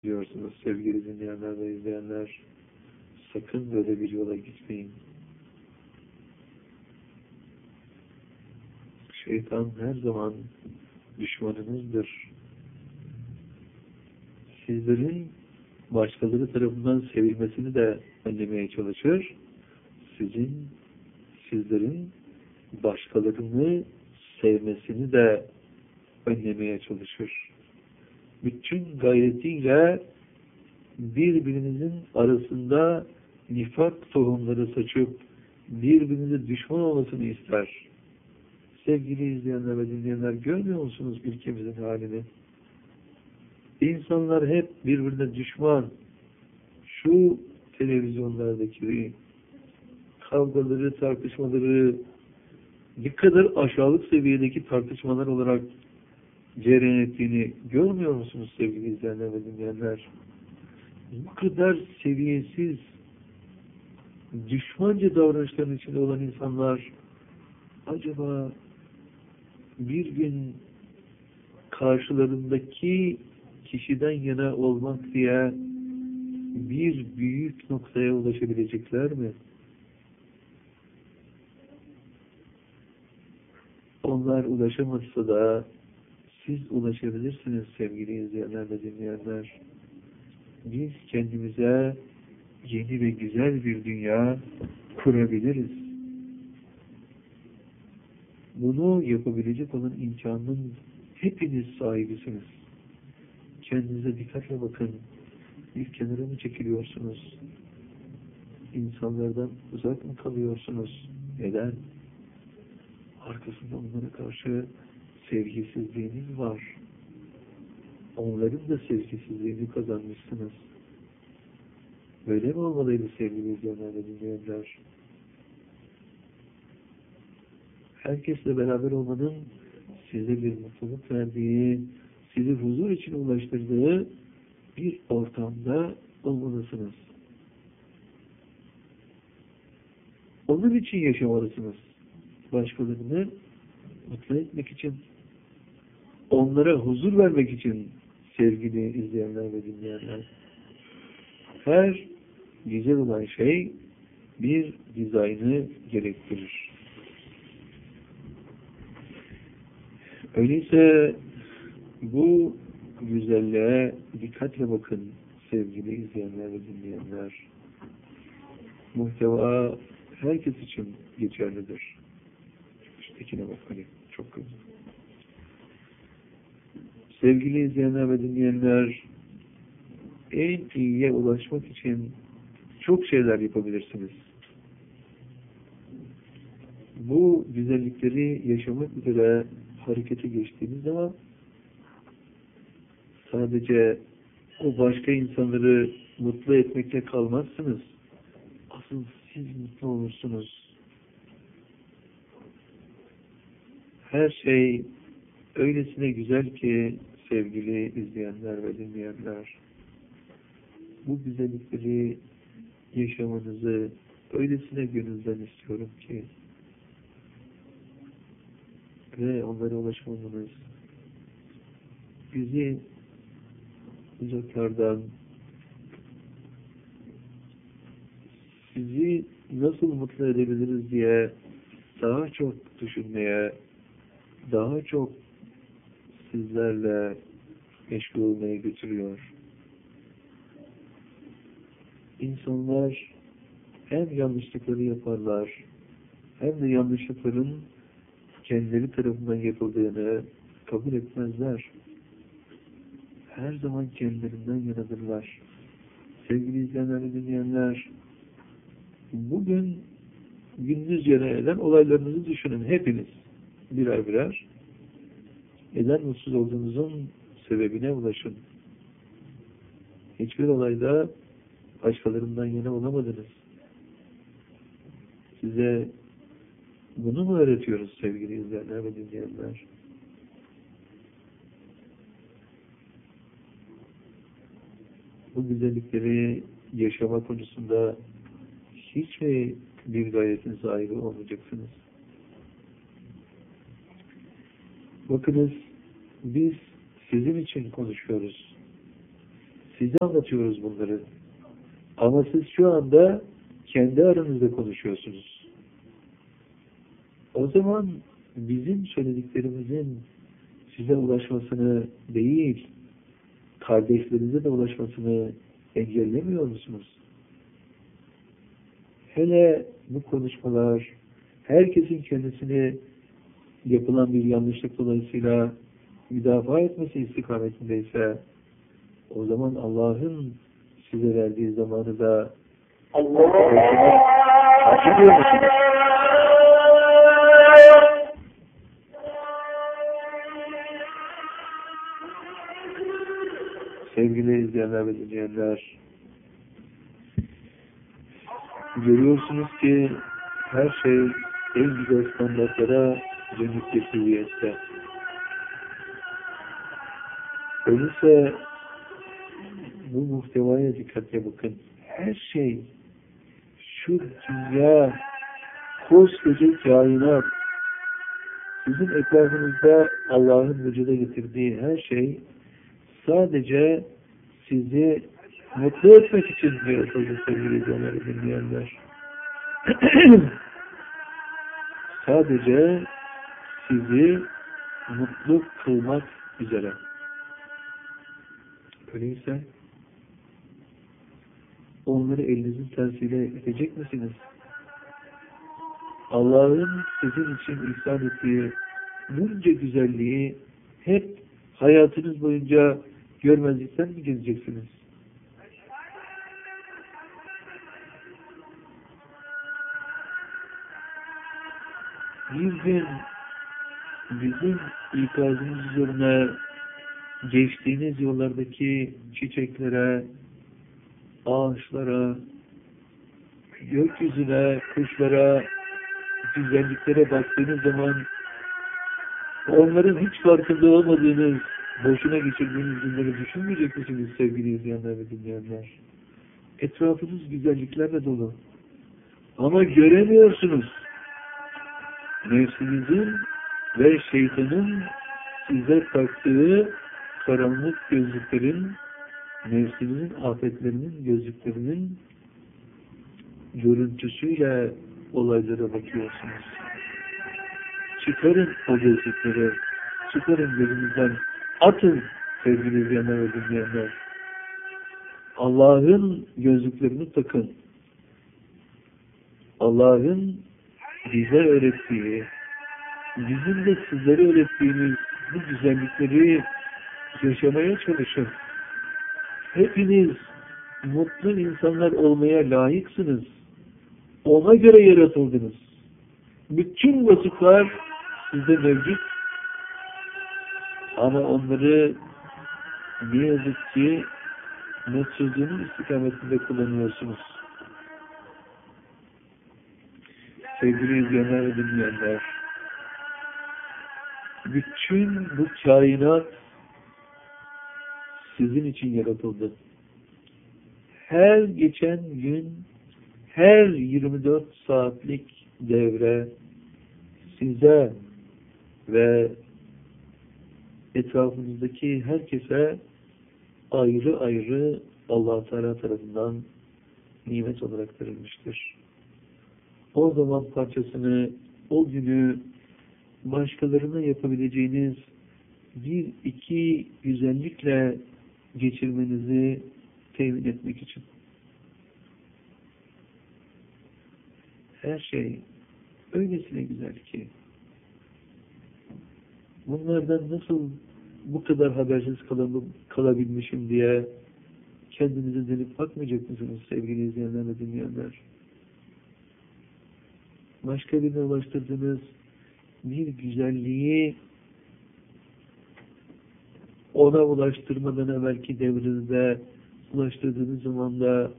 Diyorsunuz sevgili dinleyenler ve izleyenler, sakın böyle bir yola gitmeyin. Şeytan her zaman düşmanınızdır. Sizlerin başkaları tarafından sevilmesini de önlemeye çalışır. Sizlerin başkalarını sevmesini de önlemeye çalışır. Bütün gayretiyle birbirinizin arasında nifak tohumları saçıp birbirinize düşman olmasını ister. Sevgili izleyenler ve dinleyenler, görmüyor musunuz ülkemizin halini? İnsanlar hep birbirine düşman. Şu televizyonlardaki kavgaları, tartışmaları ne kadar aşağılık seviyedeki tartışmalar olarak cereyan ettiğini görmüyor musunuz sevgili izleyenler ve dinleyenler? Bu kadar seviyesiz, düşmanca davranışların içinde olan insanlar acaba bir gün karşılarındaki kişiden yana olmak diye bir büyük noktaya ulaşabilecekler mi? Onlar ulaşamazsa da siz ulaşabilirsiniz sevgili izleyenler ve dinleyenler. Biz kendimize yeni ve güzel bir dünya kurabiliriz. Bunu yapabilecek olan imkanın hepiniz sahibisiniz. Kendinize dikkatle bakın. Bir kenara mı çekiliyorsunuz? İnsanlardan uzak mı kalıyorsunuz? Neden? Arkasında onlara karşı sevgisizliğiniz var. Onların da sevgisizliğini kazanmışsınız. Böyle mi olmalıydı sevgili izleyenler ve dinleyenler? Herkesle beraber olmanın size bir mutluluk verdiği, sizi huzur için ulaştırdığı bir ortamda olmalısınız. Onun için yaşamalısınız. Başkalarını mutlu etmek için, onlara huzur vermek için sevgili izleyenler ve dinleyenler. Her güzel olan şey bir dizaynı gerektirir. Öyleyse bu güzelliğe dikkatle bakın sevgili izleyenler ve dinleyenler. Muhteva herkes için geçerlidir. Üsttekine bak hani çok güzel. Sevgili izleyenler ve dinleyenler, en iyiye ulaşmak için çok şeyler yapabilirsiniz. Bu güzellikleri yaşamak üzere harekete geçtiğiniz zaman sadece o başka insanları mutlu etmekle kalmazsınız. Asıl siz mutlu olursunuz. Her şey öylesine güzel ki sevgili izleyenler ve dinleyenler, bu güzellikleri yaşamanızı öylesine gönülden istiyorum ki ve onlara ulaşmanız bizi uzaklardan sizi nasıl mutlu edebiliriz diye daha çok düşünmeye, daha çok sizlerle meşgul olmaya götürüyor. İnsanlar hem yanlışlıkları yaparlar, hem de yanlışlıkların kendileri tarafından yapıldığını kabul etmezler. Her zaman kendilerinden yanadırlar. Sevgili izleyenler ve dinleyenler, bugün gündüz eden olaylarınızı düşünün hepiniz birer birer. Neden mutsuz olduğunuzun sebebine ulaşın. Hiçbir olayda başkalarından yana olamadınız. Size bunu mu öğretiyoruz sevgili izleyenler ve dinleyenler? Bu güzellikleri yaşama konusunda hiç mi bir gayretin sahibi olmayacaksınız? Bakınız, biz sizin için konuşuyoruz. Size anlatıyoruz bunları. Ama siz şu anda kendi aranızda konuşuyorsunuz. O zaman bizim söylediklerimizin size ulaşmasını değil, kardeşlerinize de ulaşmasını engellemiyor musunuz? Hele bu konuşmalar herkesin kendisine yapılan bir yanlışlık dolayısıyla müdafaa etmesi istikametindeyse, o zaman Allah'ın size verdiği zamanı da harcamıyor musunuz? Sevgili izleyenler ve dinleyenler, görüyorsunuz ki her şey en güzel standartlara dönük bir hüviyette. Öyleyse bu muhtevaya dikkatle bakın. Her şey, şu dünya, koskoca kainat, sizin etrafınızda Allah'ın vücuda getirdiği her şey sadece sizi mutlu etmek için yaratıldı sevgili izleyenler ve dinleyenler. Sadece sizi mutlu kılmak üzere. Öyleyse onları elinizin tersiyle edecek misiniz? Allah'ın sizin için ihsan ettiği bunca güzelliği hep hayatınız boyunca görmezlikten mi gezeceksiniz? Bir gün bizim ikazımız üzerine geçtiğiniz yollardaki çiçeklere, ağaçlara, gökyüzüne, kuşlara, güzelliklere baktığınız zaman onların hiç farkında olmadığınız, boşuna geçirdiğiniz günleri düşünmeyecek misiniz sevgili izleyenler ve dinleyenler? Etrafınız güzelliklerle dolu. Ama göremiyorsunuz. Nefsinizin ve şeytanın size taktığı karanlık gözlüklerin, nefsinizin afetlerinin gözlüklerinin görüntüsüyle olaylara bakıyorsunuz. Çıkarın o gözlükleri, çıkarın gözünüzden, atın sevgili izleyenler ve dinleyenler. Allah'ın gözlüklerini takın. Allah'ın bize öğrettiği, bizim de sizlere öğrettiğimiz bu güzellikleri yaşamaya çalışın. Hepiniz mutlu insanlar olmaya layıksınız. Ona göre yaratıldınız. Bütün vasıflar sizde mevcut. Ama onları ne yazık ki mutsuzluğunun istikametinde kullanıyorsunuz. Sevgili izleyenler ve dinleyenler, bütün bu kainat sizin için yaratıldı. Her geçen gün, her 24 saatlik devre size ve etrafınızdaki herkese ayrı ayrı Allah-u Teala tarafından nimet olarak verilmiştir. O zaman parçasını, o günü başkalarına yapabileceğiniz bir iki güzellikle geçirmenizi temin etmek için. Her şey öylesine güzel ki bunlardan nasıl bu kadar habersiz kalabilmişim diye kendinize dönüp bakmayacak mısınız sevgili izleyenler ve dinleyenler? Başka birine ulaştırdığınız bir güzelliği ona ulaştırmadan evvelki devrinizde ulaştırdığınız zaman da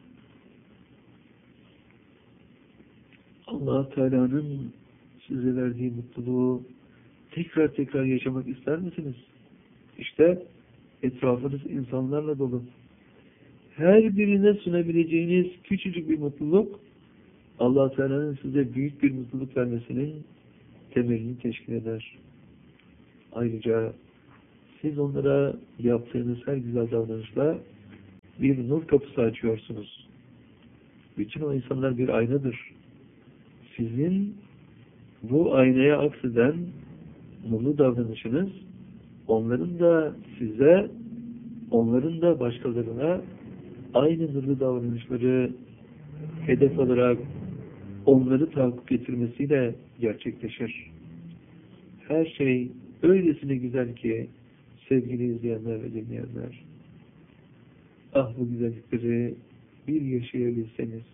Allah Teala'nın size verdiği mutluluğu tekrar tekrar yaşamak ister misiniz? İşte etrafınız insanlarla dolu. Her birine sunabileceğiniz küçücük bir mutluluk Allah Teala'nın size büyük bir mutluluk vermesinin temelini teşkil eder. Ayrıca siz onlara yaptığınız her güzel davranışla bir nur kapısı açıyorsunuz. Bütün o insanlar bir aynadır. Sizin bu aynaya akseden nurlu davranışınız, onların da size, onların da başkalarına aynı nurlu davranışları hedef alarak onları tahakkuk getirmesiyle gerçekleşir. Her şey öylesine güzel ki sevgili izleyenler ve dinleyenler, ah bu güzellikleri bir yaşayabilseniz,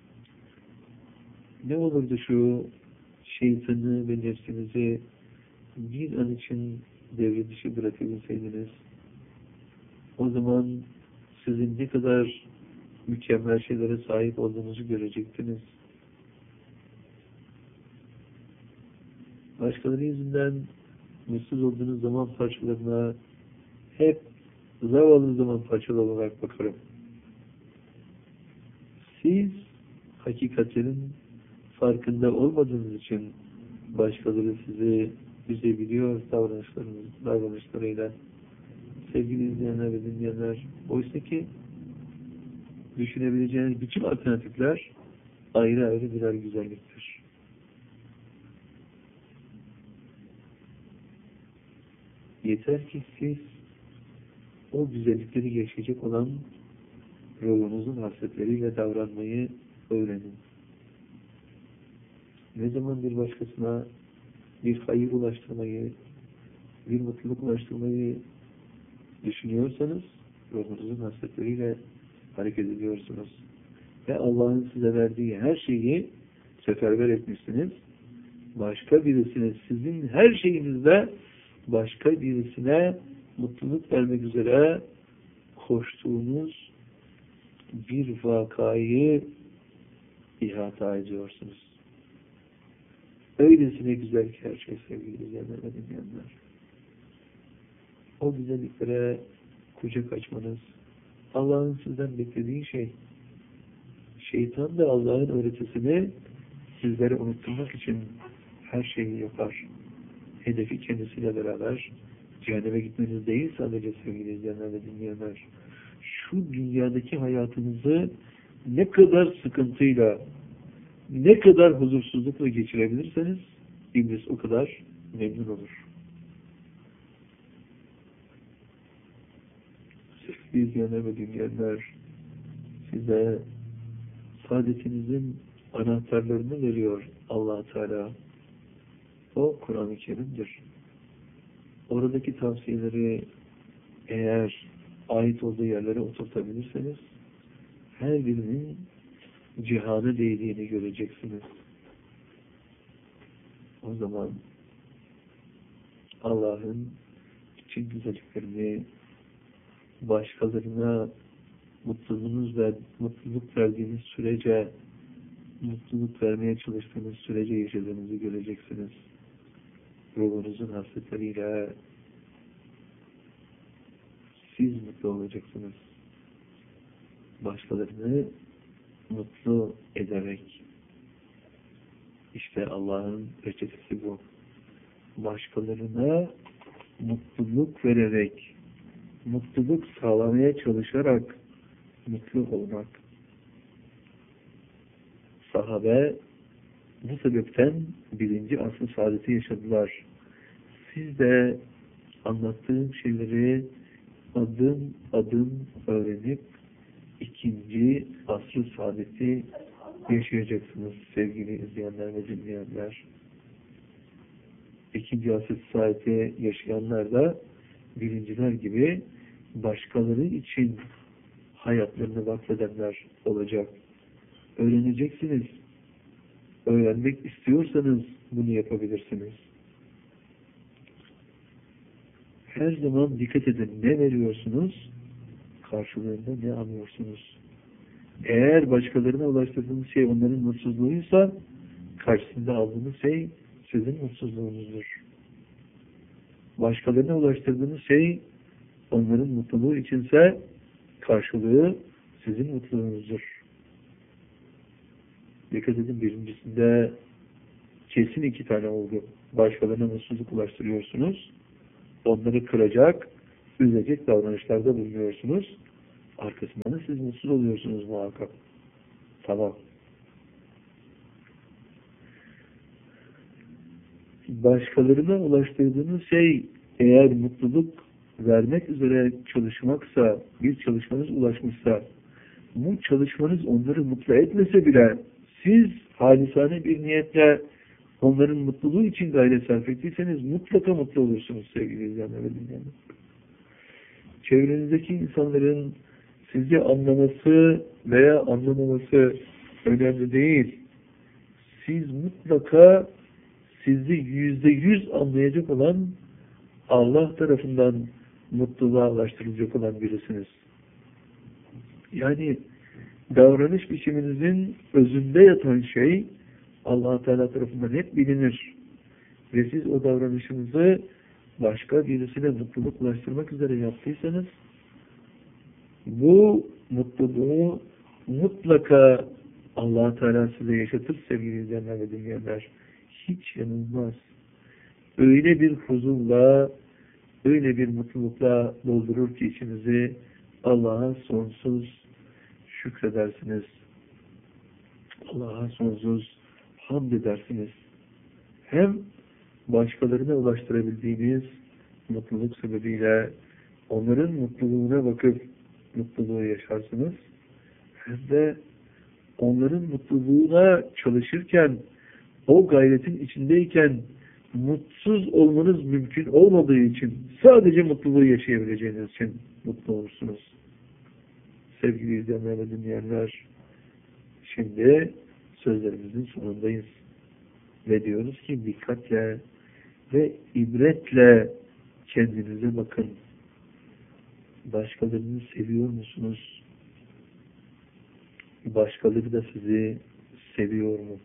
ne olurdu şu şeytanı ve nefsinizi bir an için devre dışı bırakabilseydiniz, o zaman sizin ne kadar mükemmel şeylere sahip olduğunuzu görecektiniz. Başkaları yüzünden mutsuz olduğunuz zaman parçalarına hep zavallı zaman parçalı olarak bakarım. Siz hakikatlerin farkında olmadığınız için başkaları sizi üzebiliyor davranışlarıyla. Sevgili izleyenler ve dinleyenler, oysa ki düşünebileceğiniz bütün alternatifler ayrı ayrı birer güzelliktir. Yeter ki siz o güzellikleri yaşayacak olan ruhunuzun hasretleriyle davranmayı öğrenin. Ne zaman bir başkasına bir hayır ulaştırmayı, bir mutluluk ulaştırmayı düşünüyorsanız, ruhunuzun hasretleriyle hareket ediyorsunuz. Ve Allah'ın size verdiği her şeyi seferber etmişsiniz. Başka birisine, sizin her şeyinizde başka birisine mutluluk vermek üzere koştuğunuz bir vakayı ihata ediyorsunuz. Öylesine güzel ki her şey sevgili izleyenler ve dinleyenler. O güzelliklere kucak açmanız, Allah'ın sizden beklediği şey. Şeytan da Allah'ın öğretisini sizlere unutturmak için her şeyi yapar. Hedefi kendisiyle beraber cehenneme gitmeniz değil sadece sevgili izleyenler ve dinleyenler. Şu dünyadaki hayatınızı ne kadar sıkıntıyla, ne kadar huzursuzlukla geçirebilirseniz İblis o kadar memnun olur. Sevgili izleyenler ve dinleyenler, size saadetinizin anahtarlarını veriyor Allah Teala. O Kur'an-ı Kerim'dir. Oradaki tavsiyeleri eğer ait olduğu yerlere oturtabilirseniz her birinin cihana değdiğini göreceksiniz. O zaman Allah'ın bütün güzelliklerini başkalarına mutluluk verdiğiniz sürece, mutluluk vermeye çalıştığınız sürece yaşadığınızı göreceksiniz. Ruhunuzun hasretleriyle siz mutlu olacaksınız. Başkalarını mutlu ederek. İşte Allah'ın reçetesi bu. Başkalarına mutluluk vererek, mutluluk sağlamaya çalışarak mutlu olmak. Sahabe bu sebepten birinci asr-ı saadeti yaşadılar. Siz de anlattığım şeyleri adım adım öğrenip ikinci asr-ı saadeti yaşayacaksınız sevgili izleyenler ve dinleyenler. İkinci asr-ı saadeti yaşayanlar da birinciler gibi başkaları için hayatlarını vakfedenler olacak. Öğreneceksiniz. Öğrenmek istiyorsanız bunu yapabilirsiniz. Her zaman dikkat edin. Ne veriyorsunuz? Karşılığında ne alıyorsunuz? Eğer başkalarına ulaştırdığınız şey onların mutsuzluğuysa karşısında aldığınız şey sizin mutsuzluğunuzdur. Başkalarına ulaştırdığınız şey onların mutluluğu içinse karşılığı sizin mutluluğunuzdur. Dikkat edin, birincisinde kesin 2 tane oldu. Başkalarına mutsuzluk ulaştırıyorsunuz. Onları kıracak, üzecek davranışlarda bulunuyorsunuz. arkasından da siz mutsuz oluyorsunuz muhakkak. Tamam. Başkalarına ulaştırdığınız şey eğer mutluluk vermek üzere çalışmaksa, bir çalışmanız ulaşmışsa, bu çalışmanız onları mutlu etmese bile siz halisane bir niyetle onların mutluluğu için gayret sarf ettiyseniz mutlaka mutlu olursunuz sevgili izleyenler ve dinleyenler. Çevrenizdeki insanların sizi anlaması veya anlamaması önemli değil. Siz mutlaka sizi %100 anlayacak olan, Allah tarafından mutluluğa ulaştırılacak olan birisiniz. Yani davranış biçiminizin özünde yatan şey Allah Teala tarafından hep bilinir. Ve siz o davranışınızı başka birisine mutluluk ulaştırmak üzere yaptıysanız bu mutluluğu mutlaka Allah Teala size yaşatır sevgili izleyenler ve dinleyenler. Hiç yanılmaz. Öyle bir huzurla, öyle bir mutlulukla doldurur ki içinizi, Allah'a sonsuz şükredersiniz. Allah'a sonsuz hamd edersiniz. Hem başkalarına ulaştırabildiğiniz mutluluk sebebiyle onların mutluluğuna bakıp mutluluğu yaşarsınız. Hem de onların mutluluğuna çalışırken, o gayretin içindeyken mutsuz olmanız mümkün olmadığı için, sadece mutluluğu yaşayabileceğiniz için mutlu olursunuz. Sevgili izleyenler ve dinleyenler, şimdi sözlerimizin sonundayız. Ve diyoruz ki dikkatle ve ibretle kendinize bakın. Başkalarını seviyor musunuz? Başkaları da sizi seviyor mu?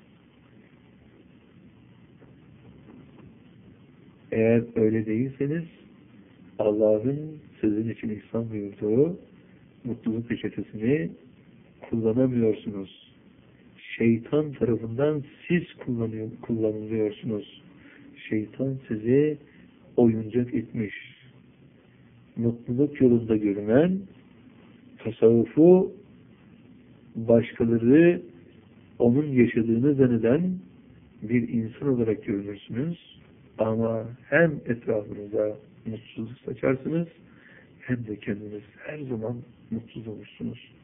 Eğer öyle değilseniz Allah'ın sizin için ihsan buyurduğu mutluluk reçetesini kullanamıyorsunuz. Şeytan tarafından siz kullanılıyorsunuz. Şeytan sizi oyuncak etmiş. Mutluluk yolunda görünen tasavvufu başkaları onun yaşadığını zanneden bir insan olarak görünürsünüz. Ama hem etrafınıza mutsuzluk saçarsınız hem de kendiniz her zaman mutsuz olursunuz.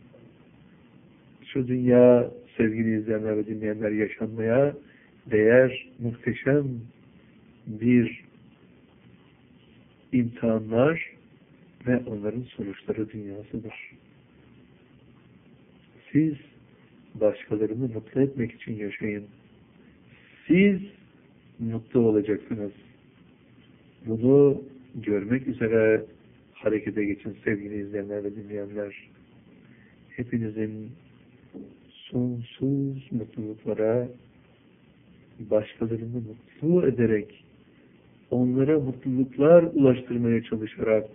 Şu dünya sevgili izleyenler ve dinleyenler yaşanmaya değer muhteşem bir imtihanlar ve onların sonuçları dünyasıdır. Siz başkalarını mutlu etmek için yaşayın. Siz mutlu olacaksınız. Bunu görmek üzere harekete geçin sevgili izleyenler ve dinleyenler. Hepinizin sonsuz mutluluklara, başkalarını mutlu ederek, onlara mutluluklar ulaştırmaya çalışarak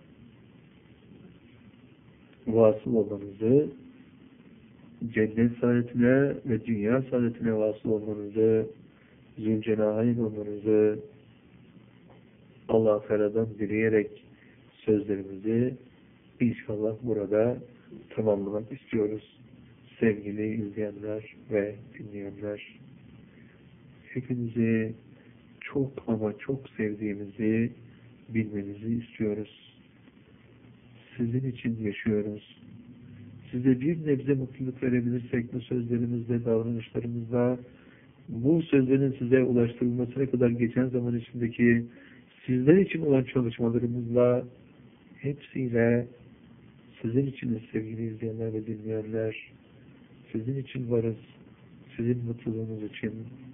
vasıl olmanızı, cennet saadetine ve dünya saadetine vasıl olmanızı, Zülcenahayn olmanızı Allah Teala'dan dileyerek sözlerimizi inşallah burada tamamlamak istiyoruz. Sevgili izleyenler ve dinleyenler, hepinizi çok ama çok sevdiğimizi bilmenizi istiyoruz. Sizin için yaşıyoruz. Size bir nebze mutluluk verebilirsek bu sözlerimizle, davranışlarımızla, bu sözlerin size ulaştırılmasına kadar geçen zaman içindeki sizler için olan çalışmalarımızla, hepsiyle sizin için sevgili izleyenler ve dinleyenler, sizin için varız, sizin mutluluğunuz için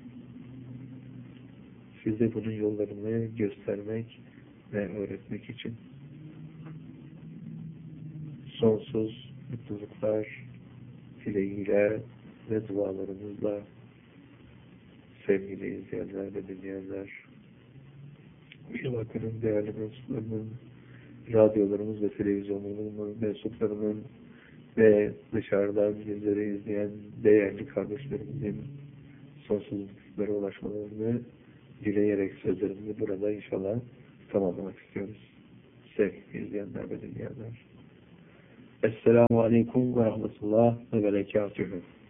size bunun yollarını göstermek ve öğretmek için sonsuz mutluluklar dileğiyle ve dualarımızla sevgili izleyenler ve dinleyenler, bir vakının değerli mensuplarının, radyolarımız ve televizyonlarımızın mensuplarının ve dışarıdan bizleri izleyen değerli kardeşlerimizin sonsuz mutluluklara ulaşmalarını dileyerek sözlerimizi burada inşallah tamamlamak istiyoruz. Sevgili izleyenler ve dinleyenler. Esselamu Aleyküm ve Rahmetullah ve Berekatühü.